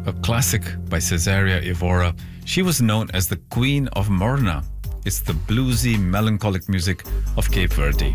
a classic by Cesaria Evora. She was known as the Queen of Morna. It's the bluesy, melancholic music of Cape Verde.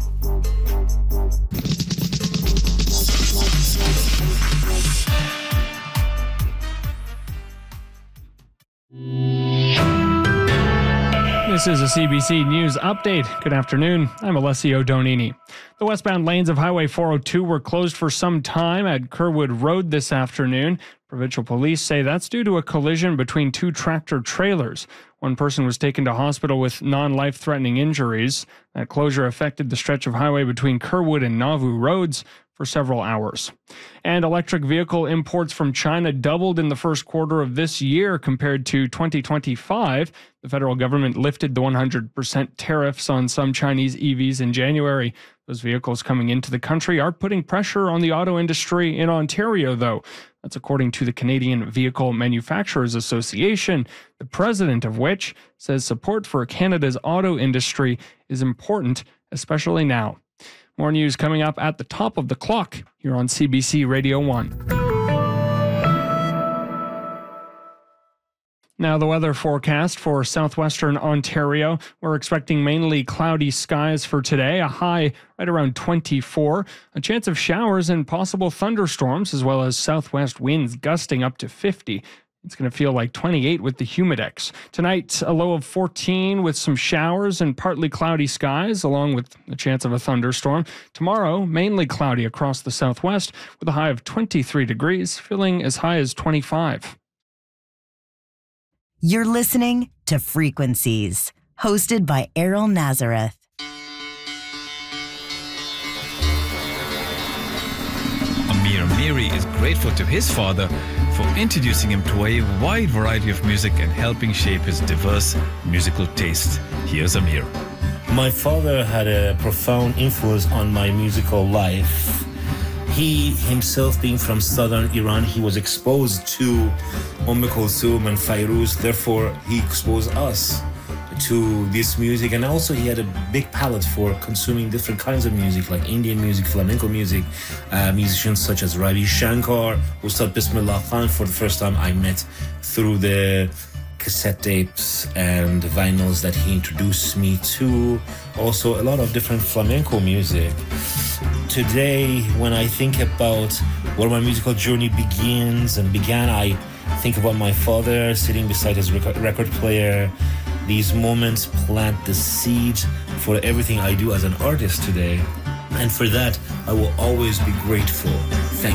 This is a CBC News Update. Good afternoon. I'm Alessio Donini. The westbound lanes of Highway 402 were closed for some time at Kerwood Road this afternoon. Provincial police say that's due to a collision between two tractor trailers. One person was taken to hospital with non-life-threatening injuries. That closure affected the stretch of highway between Kerwood and Nauvoo roads for several hours. And electric vehicle imports from China doubled in the first quarter of this year compared to 2025. The federal government lifted the 100% tariffs on some Chinese EVs in January. Those vehicles coming into the country are putting pressure on the auto industry in Ontario, though. That's according to the Canadian Vehicle Manufacturers Association, the president of which says support for Canada's auto industry is important, especially now. More news coming up at the top of the clock here on CBC Radio 1. Now the weather forecast for southwestern Ontario. We're expecting mainly cloudy skies for today, a high right around 24, a chance of showers and possible thunderstorms, as well as southwest winds gusting up to 50. It's going to feel like 28 with the humidex. Tonight, a low of 14 with some showers and partly cloudy skies, along with a chance of a thunderstorm. Tomorrow, mainly cloudy across the southwest with a high of 23 degrees, feeling as high as 25. You're listening to Frequencies, hosted by Errol Nazareth. Amir Amiri is grateful to his father for introducing him to a wide variety of music and helping shape his diverse musical taste. Here's Amir. My father had a profound influence on my musical life. He himself, being from southern Iran, he was exposed to Kulthum and Fairuz. Therefore, he exposed us to this music, and also he had a big palette for consuming different kinds of music, like Indian music, flamenco music, musicians such as Ravi Shankar, Ustad Bismillah Khan. For the first time I met through the cassette tapes and vinyls that he introduced me to. Also a lot of different flamenco music. Today, when I think about where my musical journey began, I think about my father sitting beside his record player. These moments plant the seed for everything I do as an artist today. And for that, I will always be grateful. Thank you.